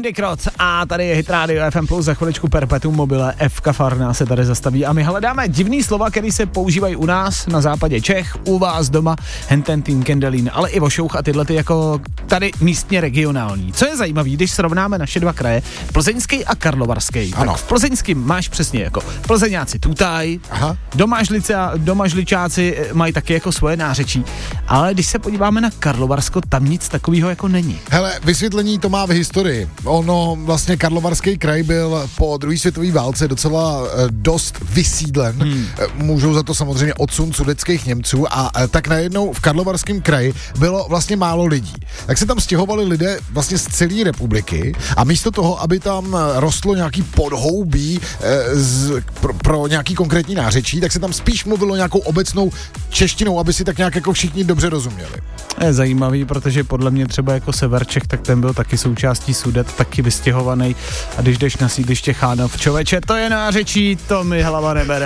Andy Krot a tady je Hit Radio FM Plus, za chviličku Perpetuum mobile, F-ka Farna se tady zastaví a my hledáme divný slova, které se používají u nás na západě Čech, u vás doma, Hententin, Kendelín, ale i Vošouch a tyhle ty jako tady místně regionální. Co je zajímavý, když srovnáme naše dva kraje, Plzeňský a Karlovarský. Tak v Plzeňském máš přesně jako Plzeňáci tutaj, domažličáci mají taky jako svoje nářečí, ale když se podíváme na Karlovarsko, tam nic takového jako není. Hele, vysvětlení to má v historii. Ono vlastně Karlovarský kraj byl po druhé světové válce docela dost vysídlen. Můžou za to samozřejmě odsun sudetských Němců a tak najednou v Karlovarském kraji bylo vlastně málo lidí. Tak se tam stěhovali lidé vlastně z celé republiky a místo toho, aby tam rostlo nějaký podhoubí pro nějaký konkrétní nářečí, tak se tam spíš mluvilo nějakou obecnou češtinou, aby si tak nějak jako všichni dobře rozuměli. Je zajímavý, protože podle mě třeba jako sever Čech, tak ten byl taky součástí Sudet, taky vystěhovaný a když jdeš na sídliště Chánov, člověče, to je nářečí, to mi hlava nebere.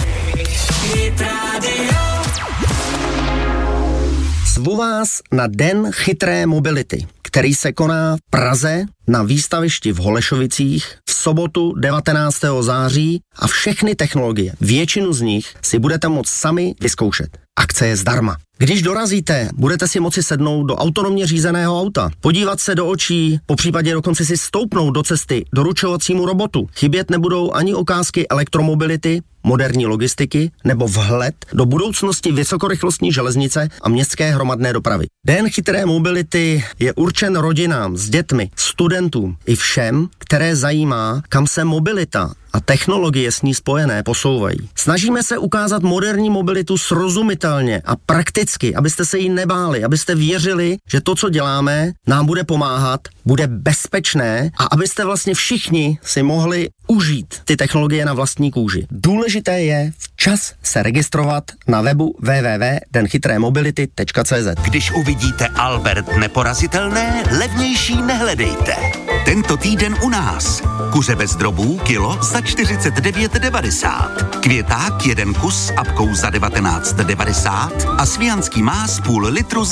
Zvu vás na Den chytré mobility, který se koná v Praze na výstavišti v Holešovicích v sobotu 19. září a všechny technologie, většinu z nich si budete moct sami vyzkoušet. Akce je zdarma. Když dorazíte, budete si moci sednout do autonomně řízeného auta, podívat se do očí, popřípadě dokonce si stoupnout do cesty doručovacímu robotu. Chybět nebudou ani ukázky elektromobility, moderní logistiky nebo vhled do budoucnosti vysokorychlostní železnice a městské hromadné dopravy. Den chytré mobility je určen rodinám s dětmi, studentům i všem, které zajímá, kam se mobilita a technologie s ní spojené posouvají. Snažíme se ukázat moderní mobilitu srozumitelně a prakticky, abyste se jí nebáli, abyste věřili, že to, co děláme, nám bude pomáhat, bude bezpečné a abyste vlastně všichni si mohli užít ty technologie na vlastní kůži. Důležité je včas se registrovat na webu www.denchytrémobility.cz. Když uvidíte Albert neporazitelné, levnější nehledejte. Tento týden u nás. Kuře bez drobů kilo za 49,90. Květák 1 kus s apkou za 19,90 a svijanský más půl litru